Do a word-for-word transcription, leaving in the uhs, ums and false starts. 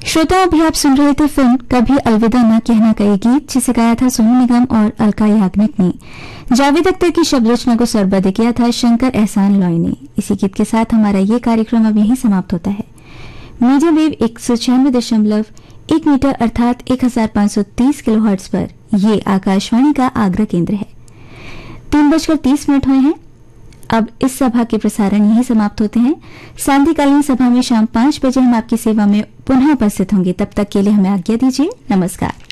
श्रोता, अभी आप सुन रहे थे फिल्म कभी अलविदा न कहना का ये गीत, जिसे गाया था सोनू निगम और अलका याग्निक ने। जावेद अख्तर की शब्द रचना को सरबद किया था शंकर एहसान लॉय ने। इसी गीत के साथ हमारा ये कार्यक्रम अब यहीं समाप्त होता है। मीडियम वेव एक सौ छियानवे दशमलव एक मीटर अर्थात एक हजार पांच सौ तीस किलो हर्ट्ज पर ये आकाशवाणी का आगरा केंद्र है। तीन बजकर तीस मिनट हुए हैं। अब इस सभा के प्रसारण यहीं समाप्त होते हैं। सांध्यकालीन सभा में शाम पांच बजे हम आपकी सेवा में पुनः उपस्थित होंगे। तब तक के लिए हमें आज्ञा दीजिए। नमस्कार।